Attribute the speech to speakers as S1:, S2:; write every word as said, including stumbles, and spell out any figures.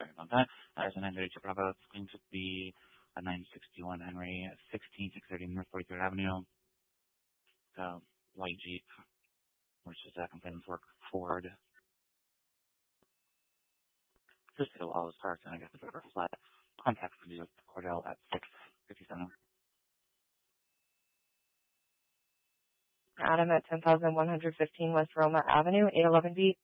S1: sorry about that. That is a nine thirty-two Bravo. It's going to be a nine sixty-one Henry, sixteen six thirty North forty-third Avenue. So, white Jeep, which is a complaint for Ford. Just to all those parts, and I guess the driver flat. Contact with Cordell at six fifty-seven.
S2: Adam at ten thousand one hundred fifteen West Roma Avenue, eight eleven B.